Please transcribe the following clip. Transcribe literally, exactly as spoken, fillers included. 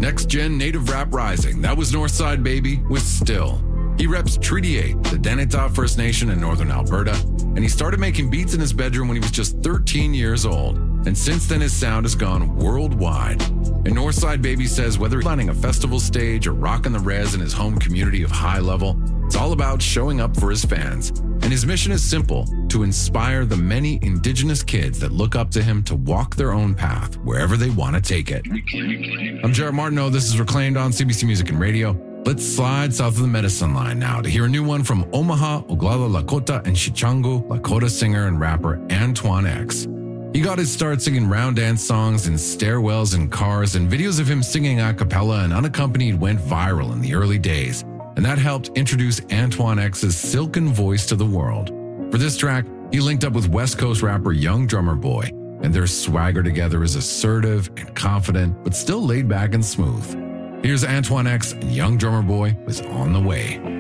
Next Gen Native Rap Rising. That was Northside Baby with Still. He reps Treaty eight, the Danita First Nation in northern Alberta, and he started making beats in his bedroom when he was just thirteen years old. And since then, his sound has gone worldwide. And Northside Baby says whether he's planning a festival stage or rocking the res in his home community of High Level, it's all about showing up for his fans. And his mission is simple, to inspire the many Indigenous kids that look up to him to walk their own path wherever they want to take it. I'm Jared Martineau. This is Reclaimed on C B C Music and Radio. Let's slide south of the Medicine Line now to hear a new one from Omaha, Oglala Lakota, and Chichangu Lakota singer and rapper Antoine X. He got his start singing round dance songs in stairwells and cars, and videos of him singing a cappella and unaccompanied went viral in the early days. And that helped introduce Antoine X's silken voice to the world. For this track, he linked up with West Coast rapper Young Drummer Boy, and their swagger together is assertive and confident, but still laid back and smooth. Here's Antoine X and Young Drummer Boy with On the Way.